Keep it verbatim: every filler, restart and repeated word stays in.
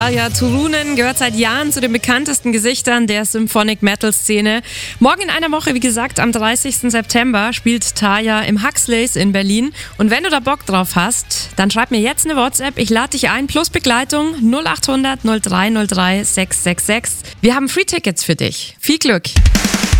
Ja, Turunen gehört seit Jahren zu den bekanntesten Gesichtern der Symphonic Metal Szene. Morgen in einer Woche, wie gesagt, am dreißigsten September spielt Tarja im Huxleys in Berlin. Und wenn du da Bock drauf hast, dann schreib mir jetzt eine WhatsApp. Ich lade dich ein, plus Begleitung null acht hundert null drei null drei sechs sechs sechs. Wir haben Free Tickets für dich. Viel Glück!